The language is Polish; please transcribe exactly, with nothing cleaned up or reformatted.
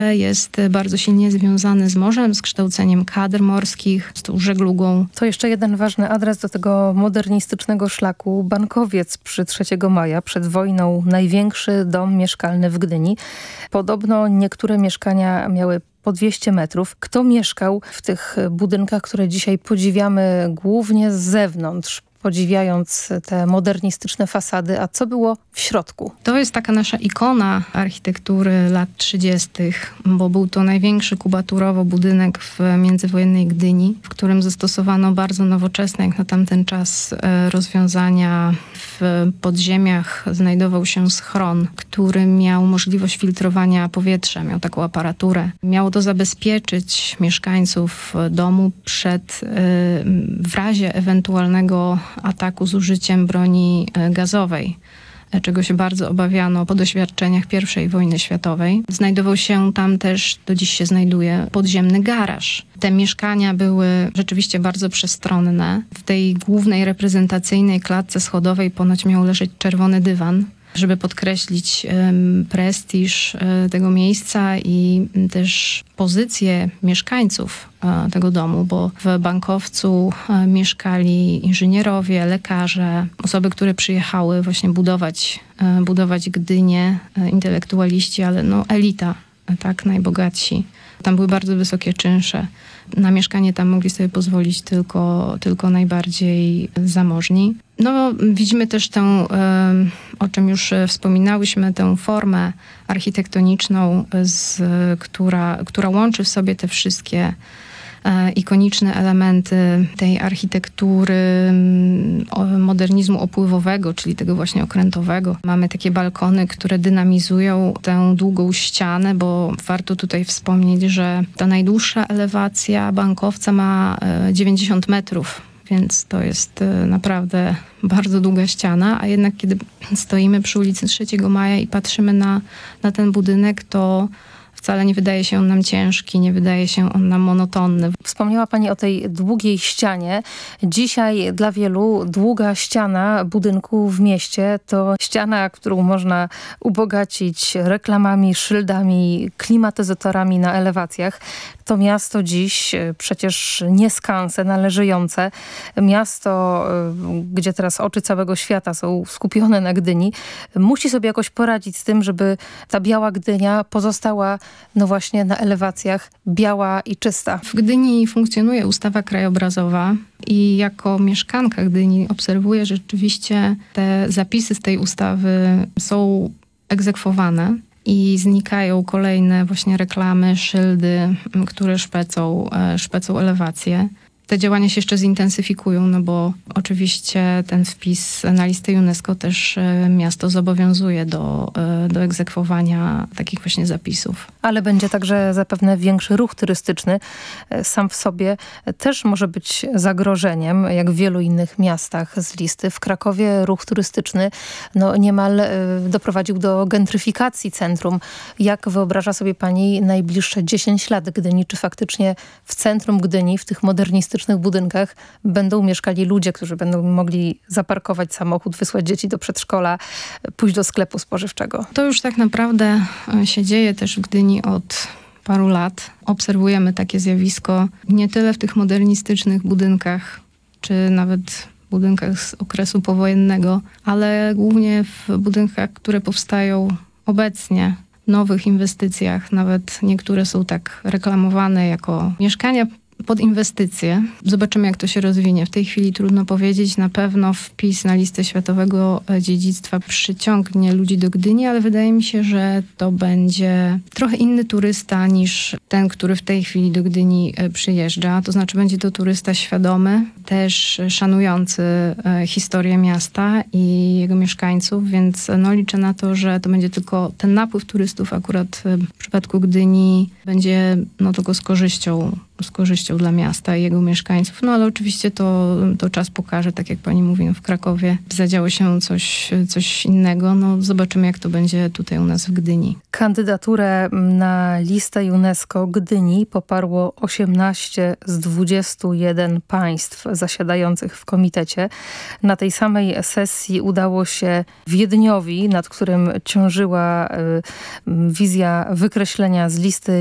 jest bardzo silnie związany z morzem, z kształceniem kadr morskich, z tą żeglugą. To jeszcze jeden ważny adres do tego modernistycznego szlaku. Bankowiec przy trzeciego maja, przed wojną największy dom mieszkalny w Gdyni. Podobno niektóre mieszkania miały po dwieście metrów. Kto mieszkał w tych budynkach, które dzisiaj podziwiamy głównie z zewnątrz, podziwiając te modernistyczne fasady, a co było w środku? To jest taka nasza ikona architektury lat trzydziestych, bo był to największy kubaturowo budynek w międzywojennej Gdyni, w którym zastosowano bardzo nowoczesne, jak na tamten czas, rozwiązania. W podziemiach znajdował się schron, który miał możliwość filtrowania powietrza, miał taką aparaturę. Miało to zabezpieczyć mieszkańców domu przed, w razie ewentualnego ataku z użyciem broni gazowej, czego się bardzo obawiano po doświadczeniach pierwszej wojny światowej. Znajdował się tam też, do dziś się znajduje, podziemny garaż. Te mieszkania były rzeczywiście bardzo przestronne. W tej głównej reprezentacyjnej klatce schodowej ponoć miał leżeć czerwony dywan, żeby podkreślić um, prestiż um, tego miejsca i um, też pozycję mieszkańców um, tego domu, bo w Bankowcu um, mieszkali inżynierowie, lekarze, osoby, które przyjechały właśnie budować, um, budować Gdynię, um, intelektualiści, ale no elita, tak, najbogatsi. Tam były bardzo wysokie czynsze. Na mieszkanie tam mogli sobie pozwolić tylko, tylko najbardziej zamożni. No, widzimy też tę, o czym już wspominałyśmy, tę formę architektoniczną, z, która, która łączy w sobie te wszystkie ikoniczne elementy tej architektury modernizmu opływowego, czyli tego właśnie okrętowego. Mamy takie balkony, które dynamizują tę długą ścianę, bo warto tutaj wspomnieć, że ta najdłuższa elewacja Bankowca ma dziewięćdziesiąt metrów, więc to jest naprawdę bardzo długa ściana, a jednak kiedy stoimy przy ulicy trzeciego maja i patrzymy na, na ten budynek, to wcale nie wydaje się on nam ciężki, nie wydaje się on nam monotonny. Wspomniała Pani o tej długiej ścianie. Dzisiaj dla wielu długa ściana budynku w mieście to ściana, którą można ubogacić reklamami, szyldami, klimatyzatorami na elewacjach. To miasto dziś przecież nie skansen, ale żyjące. Miasto, gdzie teraz oczy całego świata są skupione na Gdyni, musi sobie jakoś poradzić z tym, żeby ta biała Gdynia pozostała no właśnie na elewacjach biała i czysta. W Gdyni funkcjonuje ustawa krajobrazowa i jako mieszkanka Gdyni obserwuję, że rzeczywiście te zapisy z tej ustawy są egzekwowane i znikają kolejne właśnie reklamy, szyldy, które szpecą, szpecą elewacje. Te działania się jeszcze zintensyfikują, no bo oczywiście ten wpis na listę UNESCO też miasto zobowiązuje do, do egzekwowania takich właśnie zapisów. Ale będzie także zapewne większy ruch turystyczny. Sam w sobie też może być zagrożeniem, jak w wielu innych miastach z listy. W Krakowie ruch turystyczny no, niemal doprowadził do gentryfikacji centrum. Jak wyobraża sobie Pani najbliższe dziesięć lat Gdyni? Czy faktycznie w centrum Gdyni, w tych modernistycznych budynkach będą mieszkali ludzie, którzy będą mogli zaparkować samochód, wysłać dzieci do przedszkola, pójść do sklepu spożywczego? To już tak naprawdę się dzieje też w Gdyni od paru lat. Obserwujemy takie zjawisko nie tyle w tych modernistycznych budynkach, czy nawet budynkach z okresu powojennego, ale głównie w budynkach, które powstają obecnie, nowych inwestycjach. Nawet niektóre są tak reklamowane jako mieszkania pod inwestycje. Zobaczymy, jak to się rozwinie. W tej chwili trudno powiedzieć. Na pewno wpis na listę światowego dziedzictwa przyciągnie ludzi do Gdyni, ale wydaje mi się, że to będzie trochę inny turysta niż ten, który w tej chwili do Gdyni przyjeżdża. To znaczy będzie to turysta świadomy, też szanujący historię miasta i jego mieszkańców, więc no, liczę na to, że to będzie tylko ten napływ turystów akurat w przypadku Gdyni będzie no, tylko z korzyścią, z korzyścią wartością dla miasta i jego mieszkańców. No ale oczywiście to, to czas pokaże, tak jak pani mówi, no, w Krakowie zadziało się coś, coś innego. No zobaczymy, jak to będzie tutaj u nas w Gdyni. Kandydaturę na listę UNESCO Gdyni poparło osiemnaście z dwudziestu jeden państw zasiadających w komitecie. Na tej samej sesji udało się Wiedniowi, nad którym ciążyła y, wizja wykreślenia z listy